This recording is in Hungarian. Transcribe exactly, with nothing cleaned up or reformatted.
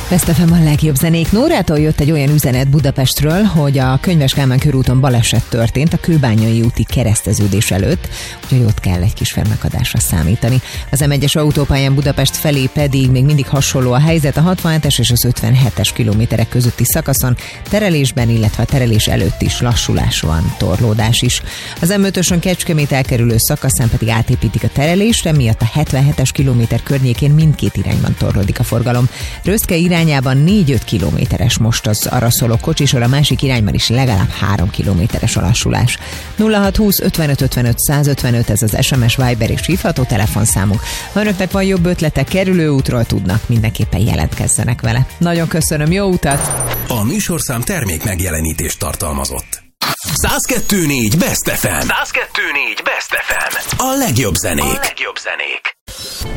Best ef em a legjobb zenék. Nórától jött egy olyan üzenet Budapestről, hogy a Könyves Kálmán körúton baleset történt a Kőbányai úti kereszteződés előtt, úgyhogy ott kell egy kis fennakadásra számítani. Az em egyes autópályán Budapest felé pedig még mindig hasonló a helyzet a hatvanhetes és az ötvenhetes kilométerek közötti szakaszon, terelésben, illetve a terelés előtt is lassulás van, torlódás is. Az em ötösön Kecskemét elkerülő szakaszán pedig átépítik a terelésre, miatt a hetvenhetes kilométer környékén mindkét irányban torlódik a forgalom. Röszke irányában négy-öt kilométeres most az arra szóló kocsisor, a másik irányban is legalább három kilométeres a lassulás. nulla hat húsz ötvenöt ötvenöt százötvenöt, ez az es em es, Viber és hívható telefonszámunk. Ha önöknek van jobb ötlete kerülőútról tudnak, mindenképpen jelentkezzenek vele. Nagyon köszönöm, jó utat! A műsorszám termék megjelenítést tartalmazott. száz kettő négy Best ef em. száz kettő négy Best ef em. A legjobb zenék. A legjobb zenék.